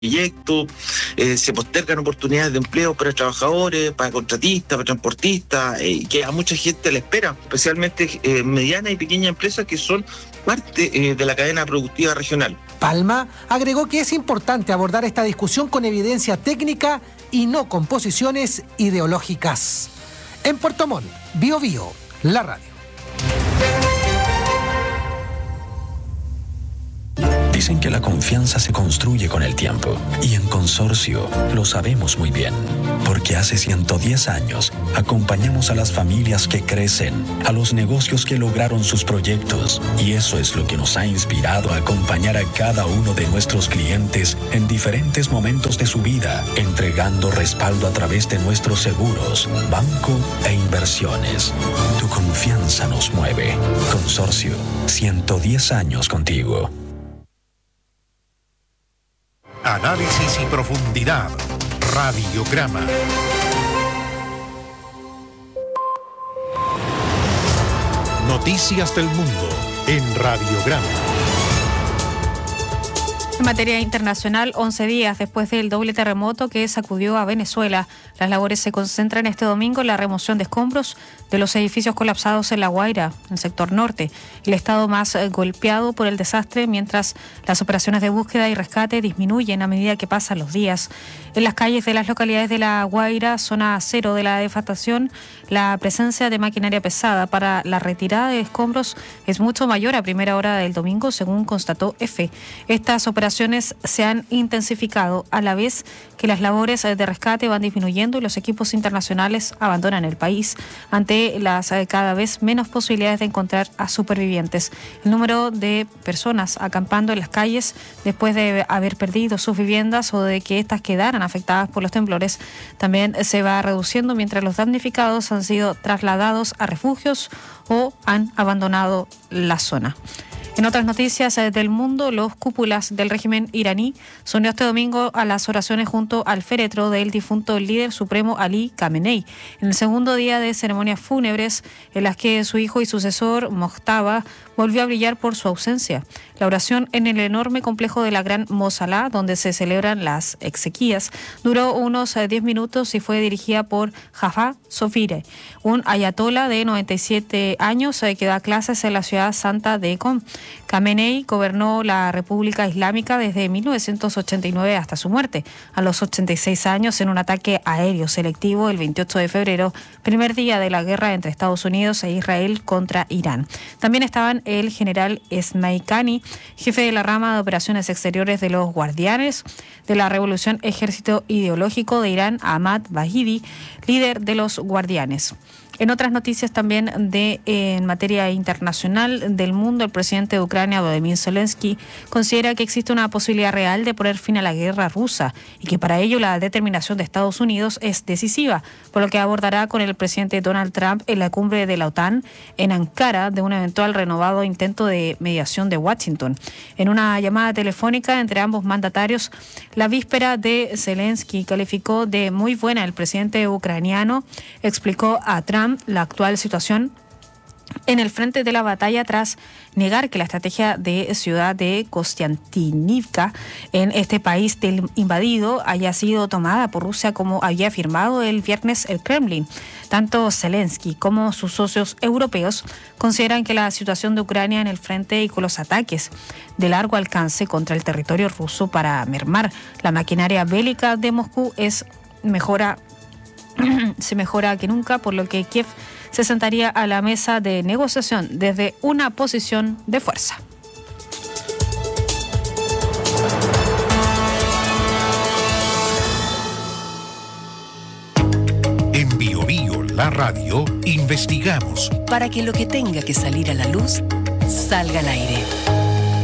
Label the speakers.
Speaker 1: proyectos, se postergan oportunidades de empleo para trabajadores, para contratistas, para transportistas, que a mucha gente le espera, especialmente medianas y pequeñas empresas que son parte de la cadena productiva regional.
Speaker 2: Palma agregó que es importante abordar esta discusión con evidencia técnica y no con posiciones ideológicas. En Puerto Montt, Bio Bio, la radio.
Speaker 3: Dicen que la confianza se construye con el tiempo y en Consorcio lo sabemos muy bien, porque hace 110 años acompañamos a las familias que crecen, a los negocios que lograron sus proyectos, y eso es lo que nos ha inspirado a acompañar a cada uno de nuestros clientes en diferentes momentos de su vida, entregando respaldo a través de nuestros seguros, banco e inversiones. Tu confianza nos mueve. Consorcio, 110 años contigo.
Speaker 4: Análisis y profundidad. Radiograma. Noticias del mundo en Radiograma.
Speaker 5: En materia internacional, 11 días después del doble terremoto que sacudió a Venezuela, las labores se concentran este domingo en la remoción de escombros de los edificios colapsados en La Guaira, en el sector norte, el estado más golpeado por el desastre, mientras las operaciones de búsqueda y rescate disminuyen a medida que pasan los días. En las calles de las localidades de La Guaira, zona cero de la devastación, la presencia de maquinaria pesada para la retirada de escombros es mucho mayor a primera hora del domingo, según constató EFE. Estas operaciones se han intensificado a la vez que las labores de rescate van disminuyendo y los equipos internacionales abandonan el país ante las cada vez menos posibilidades de encontrar a supervivientes. El número de personas acampando en las calles después de haber perdido sus viviendas o de que éstas quedaran afectadas por los temblores también se va reduciendo, mientras los damnificados han sido trasladados a refugios o han abandonado la zona. En otras noticias del mundo, los cúpulas del régimen iraní se unió este domingo a las oraciones junto al féretro del difunto líder supremo Ali Khamenei, en el segundo día de ceremonias fúnebres en las que su hijo y sucesor Mojtaba volvió a brillar por su ausencia. La oración en el enorme complejo de la Gran Mosala, donde se celebran las exequias, duró unos 10 minutos y fue dirigida por Jafar Sofire, un ayatolá de 97 años que da clases en la ciudad santa de Qom. Khamenei gobernó la República Islámica desde 1989 hasta su muerte, a los 86 años, en un ataque aéreo selectivo el 28 de febrero, primer día de la guerra entre Estados Unidos e Israel contra Irán. También estaban el general Esmailkhani, jefe de la rama de operaciones exteriores de los Guardianes de la Revolución Ejército Ideológico de Irán, Ahmad Vahidi, líder de los Guardianes. En otras noticias también en materia internacional del mundo, el presidente de Ucrania, Volodymyr Zelensky, considera que existe una posibilidad real de poner fin a la guerra rusa y que para ello la determinación de Estados Unidos es decisiva, por lo que abordará con el presidente Donald Trump en la cumbre de la OTAN en Ankara de un eventual renovado intento de mediación de Washington. En una llamada telefónica entre ambos mandatarios, la víspera de Zelensky calificó de muy buena el presidente ucraniano, explicó a Trump la actual situación en el frente de la batalla tras negar que la estrategia de ciudad de Kostiantynivka en este país del invadido haya sido tomada por Rusia como había afirmado el viernes el Kremlin. Tanto Zelensky como sus socios europeos consideran que la situación de Ucrania en el frente y con los ataques de largo alcance contra el territorio ruso para mermar la maquinaria bélica de Moscú se mejora que nunca, por lo que Kiev se sentaría a la mesa de negociación desde una posición de fuerza.
Speaker 4: En Bio Bio, la radio, investigamos
Speaker 6: para que lo que tenga que salir a la luz salga al aire.